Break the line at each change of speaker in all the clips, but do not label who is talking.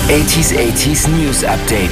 80s News Update.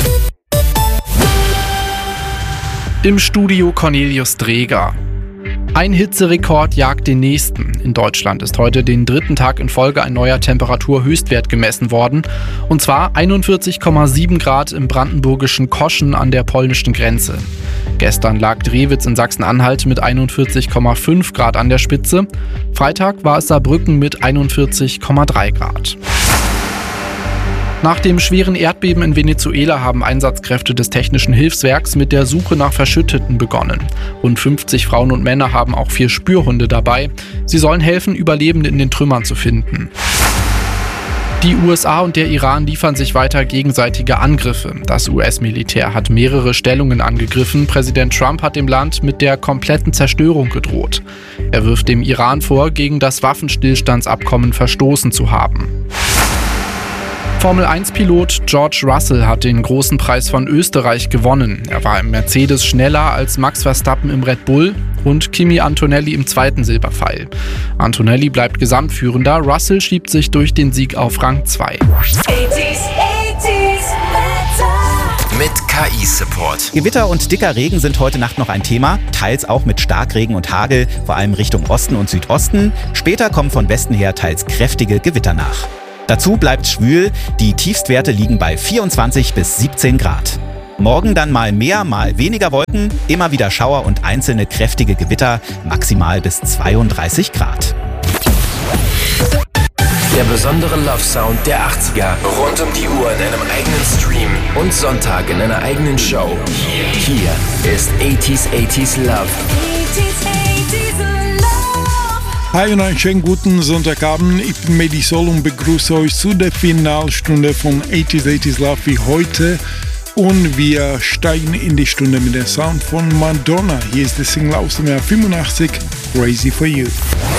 Im Studio Cornelius Dreger. Ein Hitzerekord jagt den nächsten. In Deutschland ist heute den dritten Tag in Folge ein neuer Temperaturhöchstwert gemessen worden. Und zwar 41,7 Grad im brandenburgischen Koschen an der polnischen Grenze. Gestern lag Drewitz in Sachsen-Anhalt mit 41,5 Grad an der Spitze. Freitag war es Saarbrücken mit 41,3 Grad. Nach dem schweren Erdbeben in Venezuela haben Einsatzkräfte des Technischen Hilfswerks mit der Suche nach Verschütteten begonnen. Rund 50 Frauen und Männer haben auch 4 Spürhunde dabei. Sie sollen helfen, Überlebende in den Trümmern zu finden. Die USA und der Iran liefern sich weiter gegenseitige Angriffe. Das US-Militär hat mehrere Stellungen angegriffen. Präsident Trump hat dem Land mit der kompletten Zerstörung gedroht. Er wirft dem Iran vor, gegen das Waffenstillstandsabkommen verstoßen zu haben. Formel-1-Pilot George Russell hat den großen Preis von Österreich gewonnen. Er war im Mercedes schneller als Max Verstappen im Red Bull und Kimi Antonelli im zweiten Silberpfeil. Antonelli bleibt Gesamtführender, Russell schiebt sich durch den Sieg auf Rang 2.
Mit KI-Support.
Gewitter und dicker Regen sind heute Nacht noch ein Thema, teils auch mit Starkregen und Hagel, vor allem Richtung Osten und Südosten. Später kommen von Westen her teils kräftige Gewitter nach. Dazu bleibt schwül, die Tiefstwerte liegen bei 24 bis 17 Grad. Morgen dann mal mehr, mal weniger Wolken, immer wieder Schauer und einzelne kräftige Gewitter, maximal bis 32 Grad.
Der besondere Love-Sound der 80er. Rund um die Uhr in einem eigenen Stream und Sonntag in einer eigenen Show. Hier ist 80s Love.
Hi und einen schönen guten Sonntagabend. Ich bin Medi Sol und begrüße euch zu der Finalstunde von 80s Love wie heute. Und wir steigen in die Stunde mit dem Sound von Madonna. Hier ist der Single aus dem Jahr 85, Crazy for You.